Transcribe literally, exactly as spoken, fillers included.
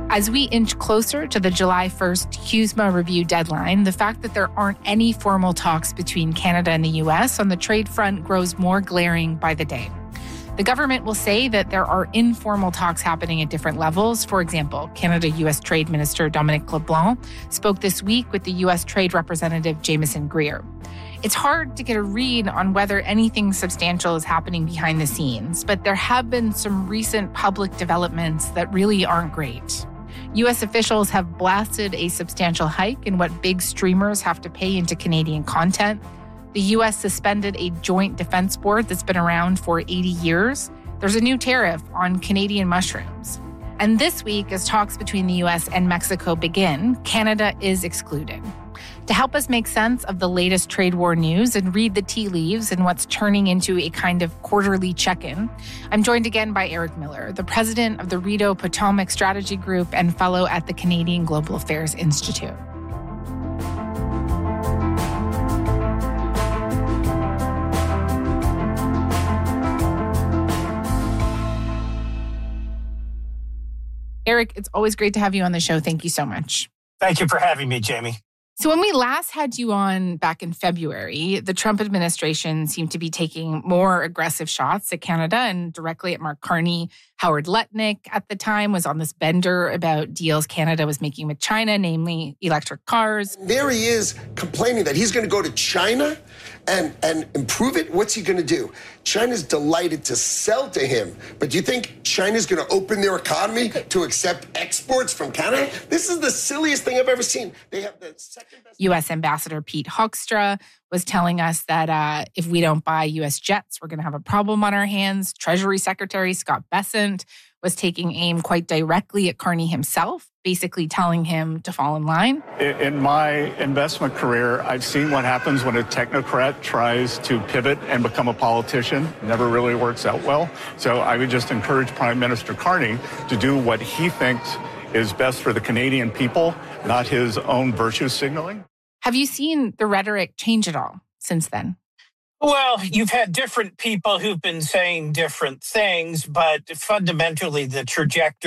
As we inch closer to the July first CUSMA review deadline, the fact that there aren't any formal talks between Canada and the U S on the trade front grows more glaring by the day. The government will say that there are informal talks happening at different levels. For example, Canada-U S Trade Minister Dominic LeBlanc spoke this week with the U S Trade Representative Jamieson Greer. It's hard to get a read on whether anything substantial is happening behind the scenes, but there have been some recent public developments that really aren't great. U S officials have blasted a substantial hike in what big streamers have to pay into Canadian content. The U S suspended a joint defense board that's been around for eighty years. There's a new tariff on Canadian mushrooms. And this week, as talks between the U S and Mexico begin, Canada is excluded. To help us make sense of the latest trade war news and read the tea leaves and what's turning into a kind of quarterly check-in, I'm joined again by Eric Miller, the president of the Rideau Potomac Strategy Group and fellow at the Canadian Global Affairs Institute. Eric, it's always great to have you on the show. Thank you so much. Thank you for having me, Jamie. So when we last had you on back in February, the Trump administration seemed to be taking more aggressive shots at Canada and directly at Mark Carney. Howard Lutnick at the time was on this bender about deals Canada was making with China, namely electric cars. There he is complaining that he's going to go to China and, and improve it. What's he going to do? China's delighted to sell to him. But do you think China's going to open their economy to accept exports from Canada? This is the silliest thing I've ever seen. They have the second best... U S Ambassador Pete Hoekstra was telling us that uh, if we don't buy U S jets, we're going to have a problem on our hands. Treasury Secretary Scott Bessent was taking aim quite directly at Carney himself, basically telling him to fall in line. In my investment career, I've seen what happens when a technocrat tries to pivot and become a politician. It never really works out well. So I would just encourage Prime Minister Carney to do what he thinks is best for the Canadian people, not his own virtue signaling. Have you seen the rhetoric change at all since then? Well, you've had different people who've been saying different things, but fundamentally the trajectory